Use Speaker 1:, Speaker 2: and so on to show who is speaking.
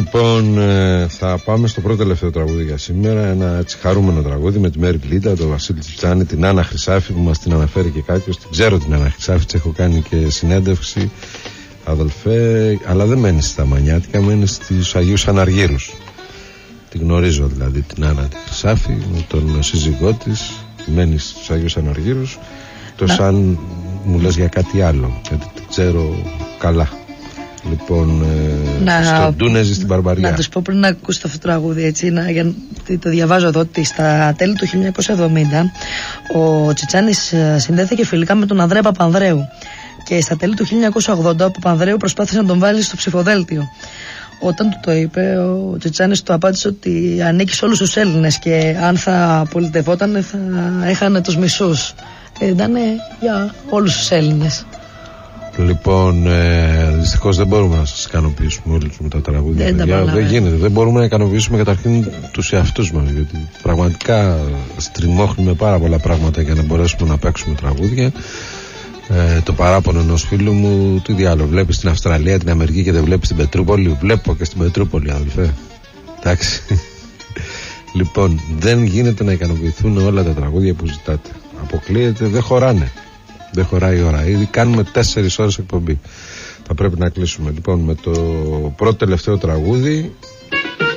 Speaker 1: Λοιπόν, θα πάμε στο πρώτο τελευταίο τραγούδι για σήμερα. Ένα έτσι χαρούμενο τραγούδι με τη Μέρη Πλίτα, τον Βασίλη Τσιτσάνη, την Άννα Χρυσάφη που μας την αναφέρει και κάποιος. Την ξέρω την Άννα Χρυσάφη, της έχω κάνει και συνέντευξη, αδελφέ, αλλά δεν μένει στα Μανιάτικα, μένει στους Αγίους Αναργύρους. Τη γνωρίζω δηλαδή την Άννα τη Χρυσάφη, με τον σύζυγό της, μένει στους Αγίους Αναργύρους. Εκτός αν μου λες για κάτι άλλο, γιατί την ξέρω καλά. Λοιπόν, στον Ντούνεζη στην Μπαρμπαριά.
Speaker 2: Να τους πω πριν να ακούσετε αυτό το τραγούδι, έτσι, γιατί το διαβάζω εδώ, ότι στα τέλη του 1970 ο Τσιτσάνης συνδέθηκε φιλικά με τον Ανδρέα Παπανδρέου και στα τέλη του 1980 ο Παπανδρέου προσπάθησε να τον βάλει στο ψηφοδέλτιο. Όταν του το είπε, ο Τσιτσάνης του απάντησε ότι ανήκει σε όλους τους Έλληνες και αν θα πολιτευόταν θα έχανε τους μισούς. Ήταν για όλους τους Έλληνες.
Speaker 1: Λοιπόν, δυστυχώς δεν μπορούμε να σας ικανοποιήσουμε όλους με τα τραγούδια. Δεν γίνεται. Δεν μπορούμε να ικανοποιήσουμε καταρχήν τους εαυτούς μας. Γιατί πραγματικά στριμώχνουμε πάρα πολλά πράγματα για να μπορέσουμε να παίξουμε τραγούδια. Το παράπονο ενός φίλου μου, τι διάλογο, βλέπεις στην Αυστραλία, την Αμερική και δεν βλέπεις την Πετρούπολη? Βλέπω και στην Πετρούπολη, αδελφέ. Εντάξει. Λοιπόν, δεν γίνεται να ικανοποιηθούν όλα τα τραγούδια που ζητάτε. Αποκλείεται, δεν χωράνε. Δεν χωράει η ώρα. Ήδη κάνουμε 4 ώρες εκπομπή. Θα πρέπει να κλείσουμε. Λοιπόν, με το πρώτο τελευταίο τραγούδι